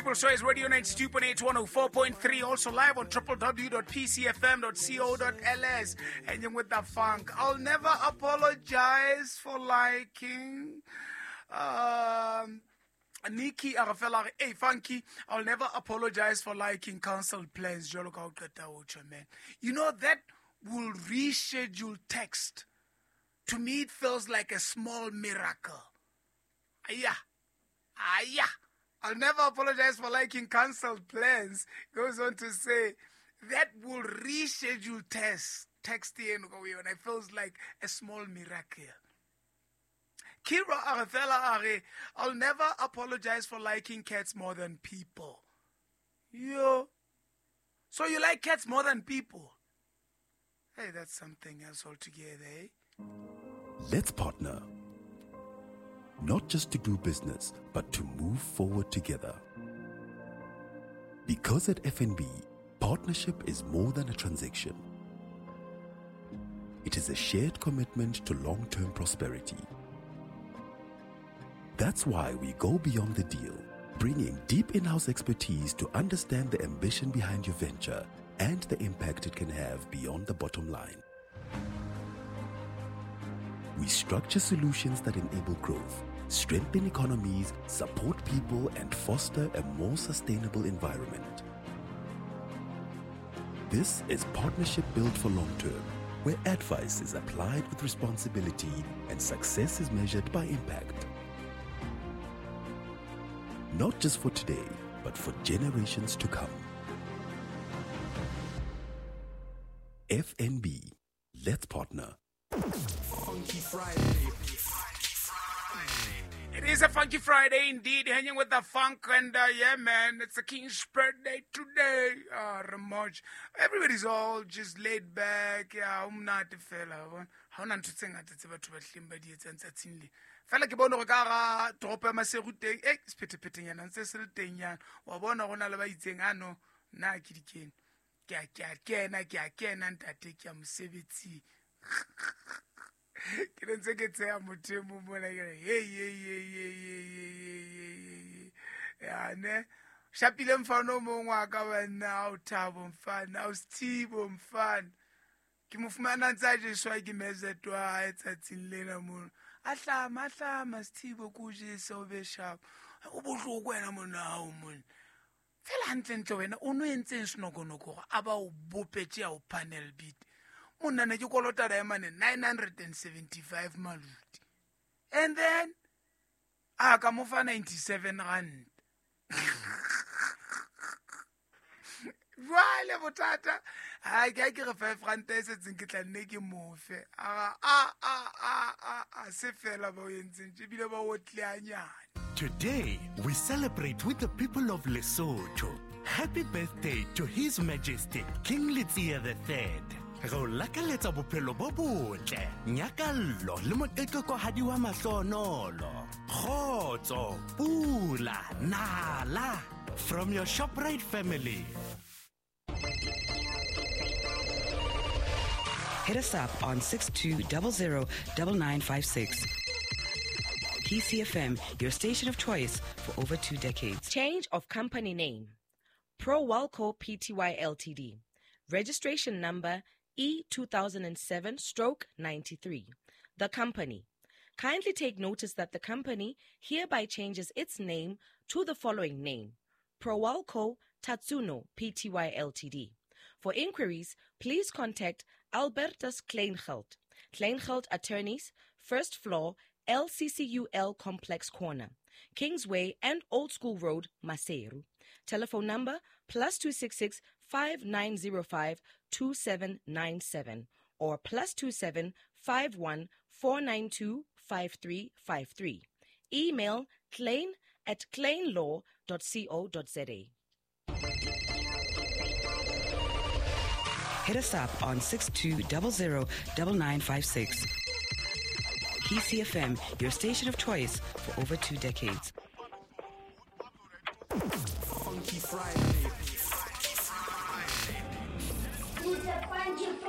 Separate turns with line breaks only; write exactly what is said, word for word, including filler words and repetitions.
People's Choice Radio ninety-two point eight, one oh four point three. Also live on w w w dot p c f m dot co dot l s. Hanging with the funk. I'll never apologize for liking. Um, Nikki Arafella, hey Funky, I'll never apologize for liking cancelled plans. Man, you know that will reschedule text. To me, it feels like a small miracle. Yeah. Ah, yeah. I'll never apologize for liking cancelled plans. Goes on to say, that will reschedule text. Texting and it feels like a small miracle. Kira Arafella Are, I'll never apologize for liking cats more than people. Yo. So you like cats more than people? Hey, that's something else altogether, eh?
Let's partner. Not just to do business, but to move forward together. Because at F N B, partnership is more than a transaction. It is a shared commitment to long-term prosperity. That's why we go beyond the deal, bringing deep in-house expertise to understand the ambition behind your venture and the impact it can have beyond the bottom line. We structure solutions that enable growth, strengthen economies, support people, and foster a more sustainable environment. This is partnership built for long term, where advice is applied with responsibility and success is measured by impact. Not just for today, but for generations to come. F N B, let's partner.
Funky Friday. It is a Funky Friday indeed, hanging with the funk, and uh, yeah, man, it's a King's birthday today. Ah, uh, Ramoj. Everybody's all just laid back. Yeah, umnati fella. How not to sing at the Tibetu Limbadi and Satinli. Fella Kibono Gara, drop a maserute, ex pitting and ancestral Tenya, or one or another ano, Naki King. Kaka, Naka, and take him sevity. Kiran say ke tsaya mutum mu na gare hey hey hey hey hey ya ne shapile mfano mo ngwa ka bana o thabo mfana o Steve mfana ke mofumana ntsaje swa ke mezetwa etsatsing lena mo ahlama ahlama Steve ku jise o be sharp o bohloko wena mo na o mo fela ntlentle wena o no entseng sinokonoko aba o bopetse ya o panel beat Munana you call out a man nine hundred seventy-five maluti. And then I come off a ninety-seven rand. Wale botata I get a five rantes in Kitlaniki move. Ah ah ah ah ah ah se fella boy in Jibila what
Today we celebrate with the people of Lesotho. Happy birthday to His Majesty King Letsia the Third. Go lakaletsa bophelo bo botle nyakallo le motekeko hadi wa mahlonolo khotso pula nala from your ShopRite family.
Hit us up on six two zero zero nine nine five six. P C F M, your station of choice for over two decades.
Change of company name. Pro Walco Pty Ltd. Registration number E two thousand seven ninety-three. The company. Kindly take notice that the company hereby changes its name to the following name: Prowalco Tatsuno Pty Ltd. For inquiries, please contact Albertus Kleingeld, Kleingeld Attorneys, first floor, L C C U L Complex Corner, Kingsway and Old School Road, Maseru. Telephone number plus two six six five nine zero five two seven nine seven or plus two seven five one four nine two five three five three. Email klein at kleinlaw dot co dot za.
Hit us up on six two zero zero nine nine five six. P C F M, your station of choice for over two decades.
Funky Friday.
It's a Funky Friday.